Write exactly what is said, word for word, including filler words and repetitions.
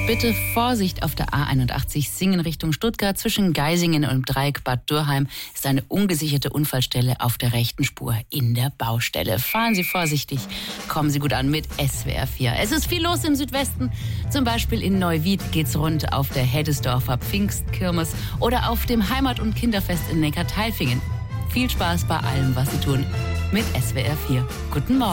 Bitte Vorsicht auf der A einundachtzig Singen Richtung Stuttgart. Zwischen Geisingen und dem Dreieck Bad Dürheim ist eine ungesicherte Unfallstelle auf der rechten Spur in der Baustelle. Fahren Sie vorsichtig, kommen Sie gut an mit S W R vier. Es ist viel los im Südwesten. Zum Beispiel in Neuwied geht's rund auf der Heddesdorfer Pfingstkirmes oder auf dem Heimat- und Kinderfest in Neckartaifingen. Viel Spaß bei allem, was Sie tun mit S W R vier. Guten Morgen.